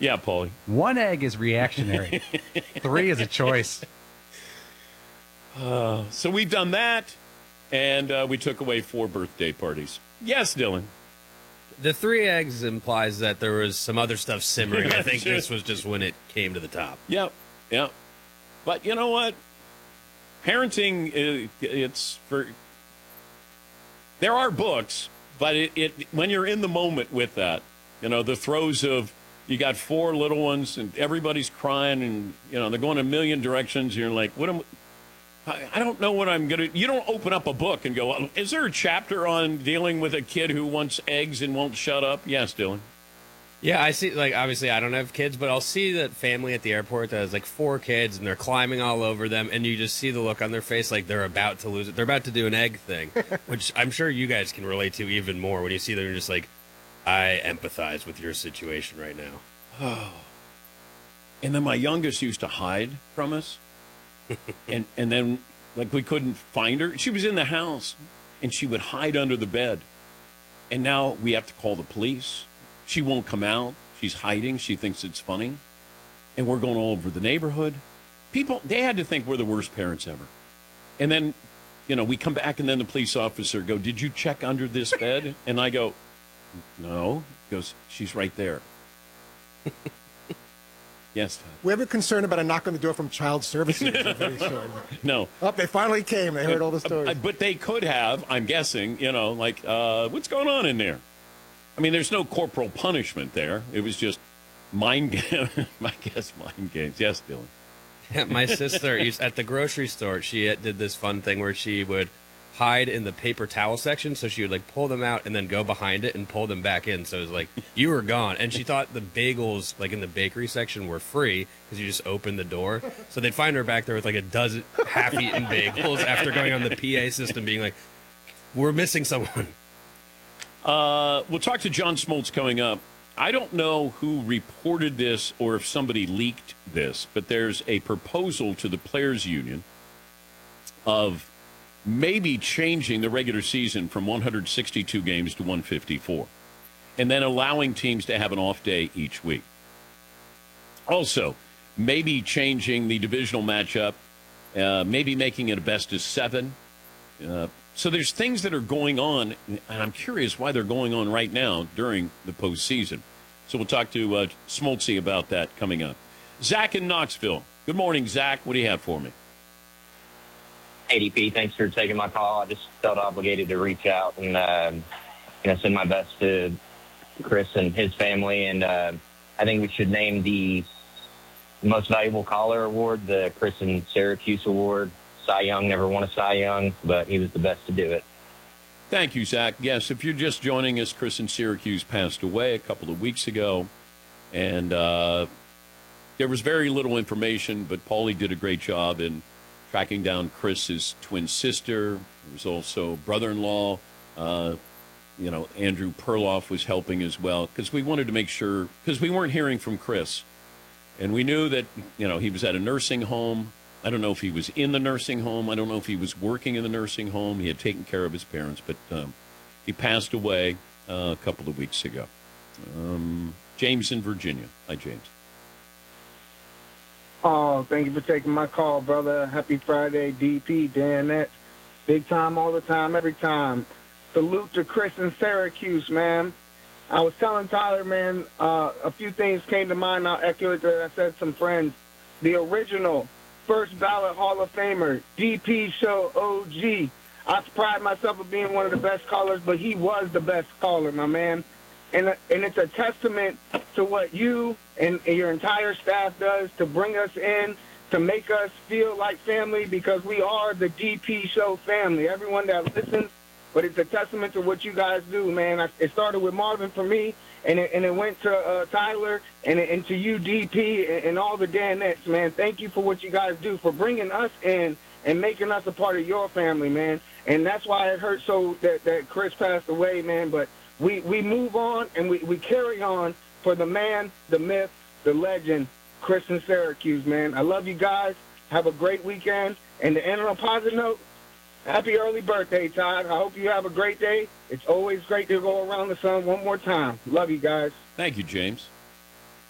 Yeah, Paulie. 1 egg is reactionary. 3 is a choice. So we've done that, and we took away 4 birthday parties. Yes, Dylan. The 3 eggs implies that there was some other stuff simmering. I think this was just when it came to the top. Yep. But you know what? Parenting, it's for... There are books, but when you're in the moment with that, the throes of, you got 4 little ones, and everybody's crying, and, they're going a million directions, and you're like, I don't know what I'm going to... You don't open up a book and go, well, is there a chapter on dealing with a kid who wants eggs and won't shut up? Yes, Dylan. Yeah, I see, obviously I don't have kids, but I'll see that family at the airport that has, 4 kids, and they're climbing all over them, and you just see the look on their face like they're about to lose it. They're about to do an egg thing, which I'm sure you guys can relate to even more when you see them. You're just like, I empathize with your situation right now. Oh. And then my youngest used to hide from us. and then, we couldn't find her. She was in the house, and she would hide under the bed. And now we have to call the police. She won't come out. She's hiding. She thinks it's funny. And we're going all over the neighborhood. People, they had to think we're the worst parents ever. And then, we come back, and then the police officer go, did you check under this bed? And I go, no. He goes, she's right there. Yes, Todd. We have a concern about a knock on the door from child services. No. Oh, they finally came. They heard all the stories. But they could have, I'm guessing, what's going on in there? I mean, there's no corporal punishment there. It was just mind games. I guess mind games. Yes, Dylan. Yeah, my sister, at the grocery store, she did this fun thing where she would hide in the paper towel section, so she would pull them out and then go behind it and pull them back in. So it was you were gone. And she thought the bagels in the bakery section were free because you just opened the door. So they'd find her back there with a dozen half-eaten bagels after going on the PA system being like, we're missing someone. We'll talk to John Smoltz coming up. I don't know who reported this or if somebody leaked this, but there's a proposal to the Players Union of maybe changing the regular season from 162 games to 154, and then allowing teams to have an off day each week. Also, maybe changing the divisional matchup, maybe making it a best of 7. So there's things that are going on, and I'm curious why they're going on right now during the postseason. So we'll talk to Smoltzy about that coming up. Zach in Knoxville. Good morning, Zach. What do you have for me? ADP, thanks for taking my call. I just felt obligated to reach out and send my best to Chris and his family. And I think we should name the most valuable caller award the Chris and Syracuse Award. Cy Young never won a Cy Young, but he was the best to do it. Thank you, Zach. Yes, if you're just joining us, Chris in Syracuse passed away a couple of weeks ago, and there was very little information, but Paulie did a great job in tracking down Chris's twin sister. There was also brother-in-law. Andrew Perloff was helping as well, because we wanted to make sure, because we weren't hearing from Chris, and we knew that he was at a nursing home. I don't know if he was in the nursing home. I don't know if he was working in the nursing home. He had taken care of his parents, but he passed away a couple of weeks ago. James in Virginia. Hi, James. Oh, thank you for taking my call, brother. Happy Friday, DP, Dan Nets. Big time all the time, every time. Salute to Chris in Syracuse, man. I was telling Tyler, man, a few things came to mind. I'll echo it that I said some friends. The original first ballot Hall of Famer, DP Show OG. I pride myself of being one of the best callers, but he was the best caller, my man. And it's a testament to what you and your entire staff does to bring us in, to make us feel like family, because we are the DP Show family. Everyone that listens, but it's a testament to what you guys do, man. It started with Marvin for me, and it went to Tyler, and to you, DP, and all the Danettes, man. Thank you for what you guys do, for bringing us in and making us a part of your family, man. And that's why it hurts so that Chris passed away, man. But we move on, and we carry on for the man, the myth, the legend, Chris in Syracuse, man. I love you guys. Have a great weekend. And to end on a positive note, happy early birthday, Todd. I hope you have a great day. It's always great to go around the sun one more time. Love you guys. Thank you, James.